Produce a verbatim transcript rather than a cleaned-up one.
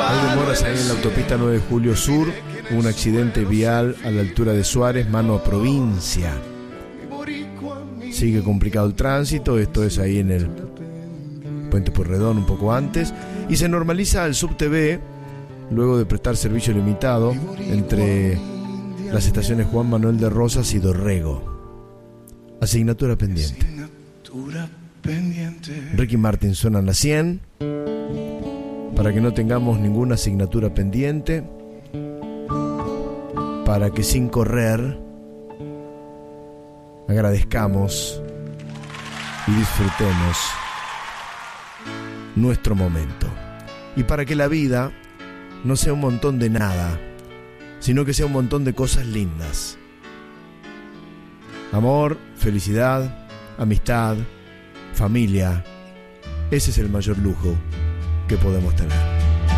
Hay demoras ahí en la autopista nueve de julio Sur. Un accidente vial a la altura de Suárez, mano a Provincia. Sigue complicado el tránsito. Esto es ahí en el Puente Pueyrredón, un poco antes. Y se normaliza el subte B luego de prestar servicio limitado entre las estaciones Juan Manuel de Rosas y Dorrego. Asignatura pendiente. Ricky Martin suena en la cien para que no tengamos ninguna asignatura pendiente, para que sin correr agradezcamos y disfrutemos nuestro momento, y para que la vida no sea un montón de nada, sino que sea un montón de cosas lindas. Amor, felicidad, amistad, familia. Ese es el mayor lujo que podemos tener.